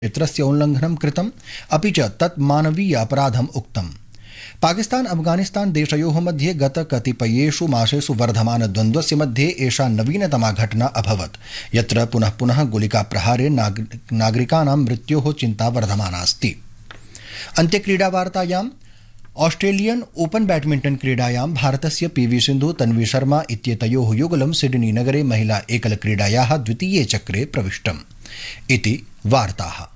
क्षेत्रस्य उल्लङ्घनं कृतम् अपि च तत् मानवीय अपराधम् उक्तम्। पाकिस्तान अफगानिस्तान देशयोः मध्ये गत कतिपयेषु मासेषु वर्धमानद्वन्द्वस्य मध्ये एषा नवीनतमा घटना अभवत्, यत्र पुनः पुनः गोलिकाप्रहारे नागरिकाणां मृत्योः चिन्ता वर्धमानास्ति। अन्त्यक्रीडावार्तायाम् ऑस्ट्रेलियन ओपन बैडमिंटन क्रीडायां भारतस्य पीवी सिन्धु तन्वी शर्मा इत्येतयोः युगलं सिडनी नगरे महिला एकलक्रीडायाः द्वितीये चक्रे प्रविष्टम् इति वार्ताः।